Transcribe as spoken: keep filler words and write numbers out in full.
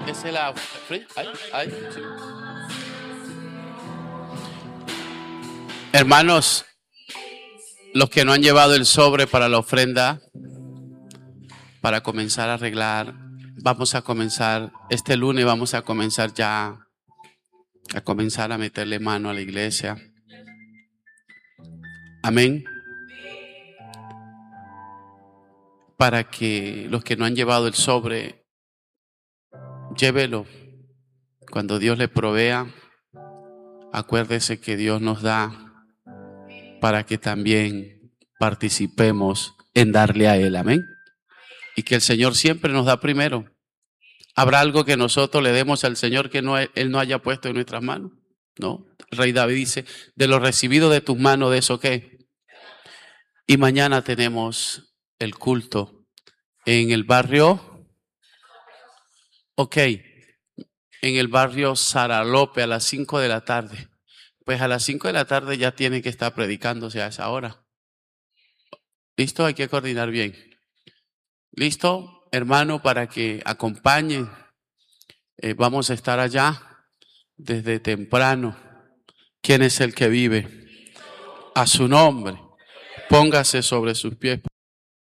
Esa es la... Ay, ay, sí. Hermanos, los que no han llevado el sobre para la ofrenda, para comenzar a arreglar, vamos a comenzar, este lunes vamos a comenzar ya, a comenzar a meterle mano a la iglesia. Amén. Para que los que no han llevado el sobre, llévelo. Cuando Dios le provea, acuérdese que Dios nos da para que también participemos en darle a Él. Amén. Y que el Señor siempre nos da primero. ¿Habrá algo que nosotros le demos al Señor que no, Él no haya puesto en nuestras manos? No. El rey David dice, de lo recibido de tus manos, ¿de eso qué? Y mañana tenemos el culto en el barrio, ok, en el barrio Saralope a las cinco de la tarde. Pues a las cinco de la tarde ya tiene que estar predicándose a esa hora. ¿Listo? Hay que coordinar bien. ¿Listo, hermano? Para que acompañen. Eh, vamos a estar allá desde temprano. ¿Quién es el que vive? A su nombre. Póngase sobre sus pies.